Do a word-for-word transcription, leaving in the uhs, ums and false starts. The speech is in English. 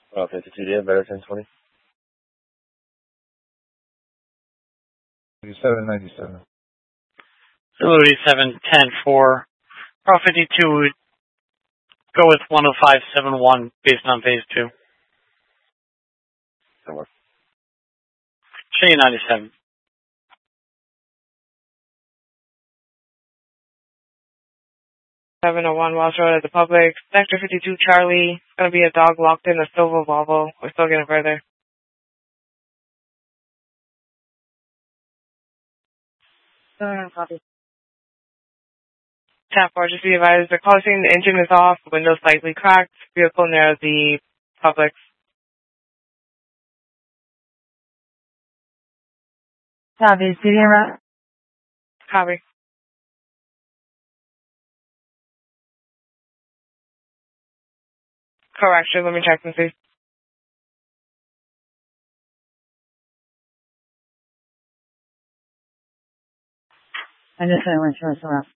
Uh, fifty-two D, better ten twenty. ninety-seven ninety-seven. Zulu eighty-seven ten four. Pro fifty-two would go with one oh five seven one based on phase two. Somewhere. Shea ninety-seven. seven oh one Wells Road at the Public. Sector fifty-two Charlie. It's going to be a dog locked in a silver Volvo. We're still getting further. Uh, copy. Task force, just be advised, the call scene, the engine is off, the window slightly cracked, vehicle near the Publix. Copy, C D M route. Copy. Correction, let me check and see. I just went to a route.